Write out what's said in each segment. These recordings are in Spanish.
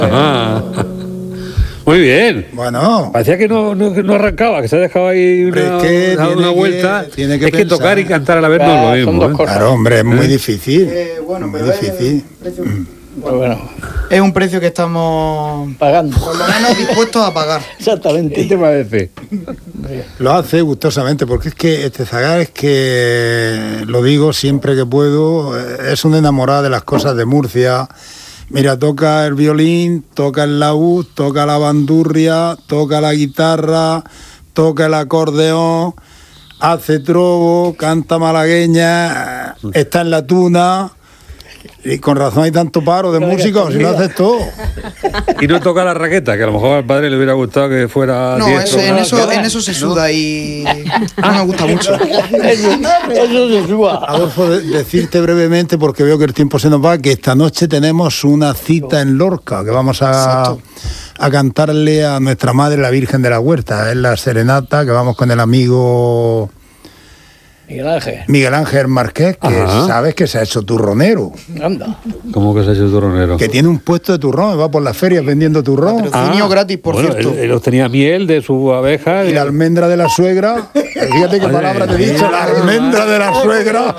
Ajá. Muy bien. Bueno. Parecía que no arrancaba, que se ha dejado ahí una vuelta. Tiene que es que tocar y cantar a la vez no es lo mismo. Claro, hombre, es muy difícil. Muy difícil. Bueno, es un precio que estamos pagando. Por lo menos dispuestos a pagar. Exactamente. ¿Qué te parece? Lo hace gustosamente, porque es que este zagal es que, lo digo siempre que puedo, es un enamorado de las cosas de Murcia. Mira, toca el violín, toca el laúd, toca la bandurria, toca la guitarra, toca el acordeón, hace trobo, canta malagueña, está en la tuna. Y con razón hay tanto paro de músicos, si no haces todo. Y no toca la raqueta, que a lo mejor al padre le hubiera gustado que fuera. No, en eso se suda y no me gusta mucho. Eso se suba. Adolfo, decirte brevemente, porque veo que el tiempo se nos va, que esta noche tenemos una cita en Lorca, que vamos a cantarle a nuestra madre, la Virgen de la Huerta. Es la serenata que vamos con el amigo Miguel Ángel Marqués, que sabes que se ha hecho turronero. Anda. ¿Cómo que se ha hecho turronero? Que tiene un puesto de turrón, va por las ferias vendiendo turrón. Patrocinio gratis, por cierto. Él obtenía miel de su abeja. Y la almendra de la suegra. Fíjate qué palabra te he dicho, la almendra de la suegra.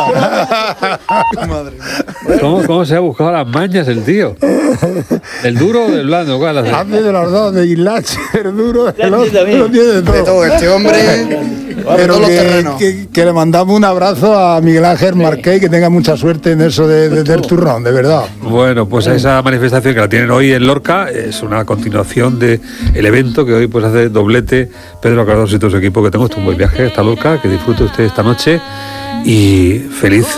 ¿Cómo se ha buscado las mañas el tío? ¿El duro o del blando? ¿Cuál hace? Hace de los dos, de Islatch, el duro, el otro, lo tiene de todo. De todo, este hombre. Pero que le mandamos un abrazo a Miguel Ángel Marqués, que tenga mucha suerte en eso del turrón, de verdad. Bueno, pues esa manifestación que la tienen hoy en Lorca es una continuación del evento que hoy pues hace doblete Pedro Cardoso y todo su equipo. Que tenga usted un buen viaje hasta Lorca, que disfrute usted esta noche y feliz